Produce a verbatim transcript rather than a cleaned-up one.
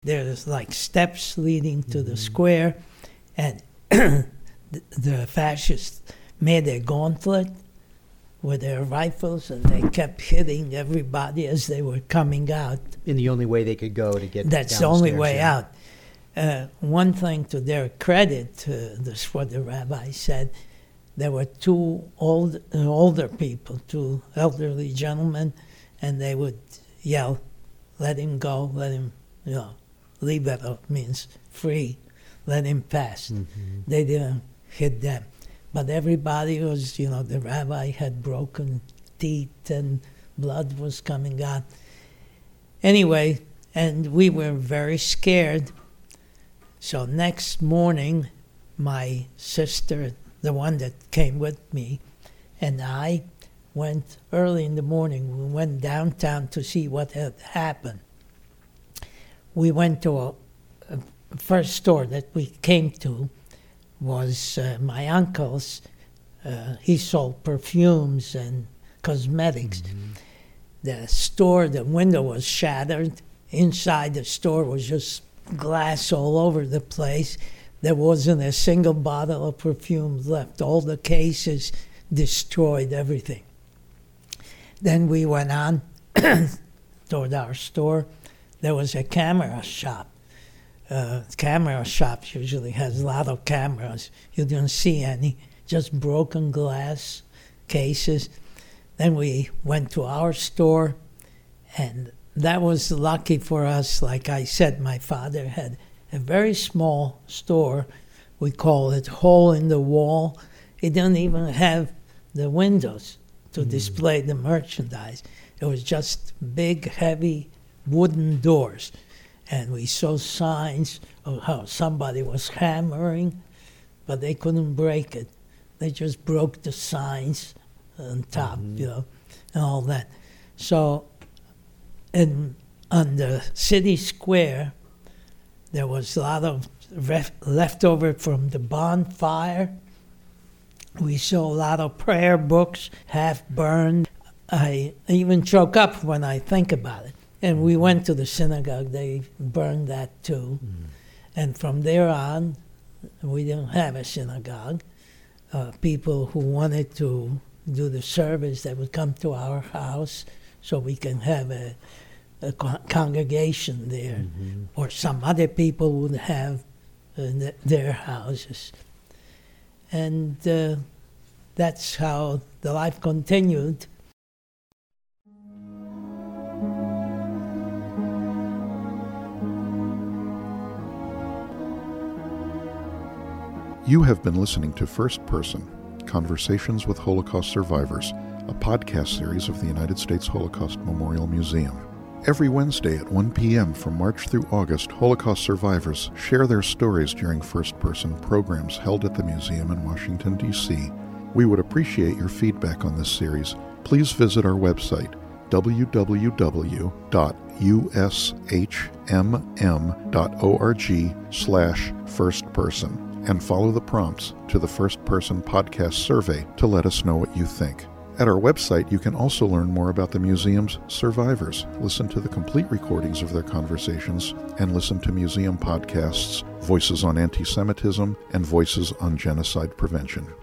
There's like steps leading to the square, and the, the fascists made a gauntlet with their rifles, and they kept hitting everybody as they were coming out. In the only way they could go to get That's the only way yeah. out. Uh, one thing to their credit, uh, this is what the rabbi said, there were two old, uh, older people, two elderly gentlemen, and they would yell, "Let him go, let him, you know, libero means free, let him pass." Mm-hmm. They didn't hit them. But everybody was, you know, the rabbi had broken teeth and blood was coming out. Anyway, and we were very scared. So next morning, my sister, the one that came with me, and I went early in the morning. We went downtown to see what had happened. We went to a, a first store that we came to was uh, my uncle's. Uh, he sold perfumes and cosmetics. Mm-hmm. The store, the window was shattered. Inside the store was just glass all over the place. There wasn't a single bottle of perfume left. All the cases destroyed, everything. Then we went on toward our store. There was a camera shop. Uh, camera shops usually has a lot of cameras. You didn't see any, just broken glass cases. Then we went to our store, and that was lucky for us. Like I said, my father had a very small store. We call it hole in the wall. It didn't even have the windows to mm. display the merchandise. It was just big, heavy wooden doors. And we saw signs of how somebody was hammering, but they couldn't break it. They just broke the signs on top, mm-hmm. you know, and all that. So in, on the city square, there was a lot of ref, leftover from the bonfire. We saw a lot of prayer books, half burned. I even choke up when I think about it. And we went to the synagogue. They burned that too. Mm. And from there on, we didn't have a synagogue. Uh, people who wanted to do the service, they would come to our house so we can have a, a con- congregation there. Mm-hmm. Or some other people would have uh, th- their houses. And uh, that's how the life continued. You have been listening to First Person, Conversations with Holocaust Survivors, a podcast series of the United States Holocaust Memorial Museum. Every Wednesday at one p.m. from March through August, Holocaust survivors share their stories during First Person programs held at the museum in Washington, D C. We would appreciate your feedback on this series. Please visit our website, w w w dot u s h m m dot org slash first person. And follow the prompts to the First Person Podcast survey to let us know what you think. At our website, you can also learn more about the museum's survivors, listen to the complete recordings of their conversations, and listen to museum podcasts, Voices on Anti-Semitism and Voices on Genocide Prevention.